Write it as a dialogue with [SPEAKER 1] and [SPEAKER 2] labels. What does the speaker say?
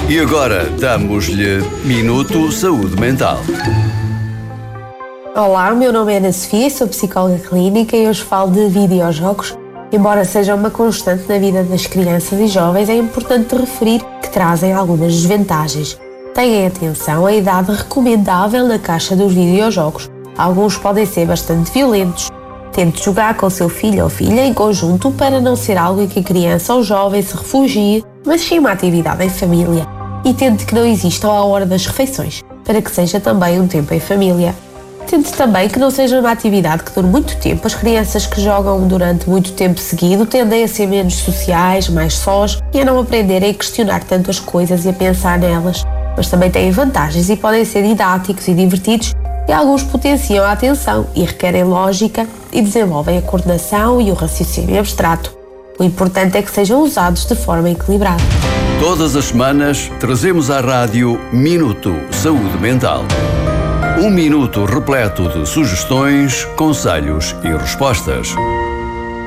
[SPEAKER 1] E agora damos-lhe Minuto Saúde Mental.
[SPEAKER 2] Olá, o meu nome é Ana Sofia, sou psicóloga clínica e hoje falo de videojogos. Embora seja uma constante na vida das crianças e jovens, é importante referir que trazem algumas desvantagens. Tenham atenção à idade recomendável na caixa dos videojogos. Alguns podem ser bastante violentos. Tente jogar com seu filho ou filha em conjunto para não ser algo em que a criança ou jovem se refugie, mas sim uma atividade em família. E tente que não existam à hora das refeições, para que seja também um tempo em família. Tente também que não seja uma atividade que dure muito tempo. As crianças que jogam durante muito tempo seguido tendem a ser menos sociais, mais sós e a não aprenderem a questionar tanto as coisas e a pensar nelas. Mas também têm vantagens e podem ser didáticos e divertidos e alguns potenciam a atenção e requerem lógica e desenvolvem a coordenação e o raciocínio abstrato. O importante é que sejam usados de forma equilibrada.
[SPEAKER 1] Todas as semanas trazemos à rádio Minuto Saúde Mental. Um minuto repleto de sugestões, conselhos e respostas.